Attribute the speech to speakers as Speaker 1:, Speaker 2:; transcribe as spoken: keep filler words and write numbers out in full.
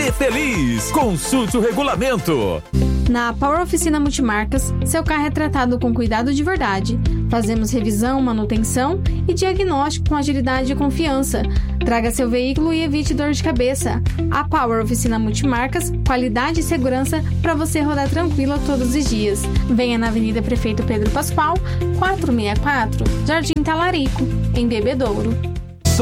Speaker 1: e feliz. Consulte o regulamento.
Speaker 2: Na Power Oficina Multimarcas, seu carro é tratado com cuidado de verdade. Fazemos revisão, manutenção e diagnóstico com agilidade e confiança. Traga seu veículo e evite dor de cabeça. A Power Oficina Multimarcas, qualidade e segurança para você rodar tranquilo todos os dias. Venha na Avenida Prefeito Pedro Pascoal, quatrocentos e sessenta e quatro, Jardim Talarico, em Bebedouro.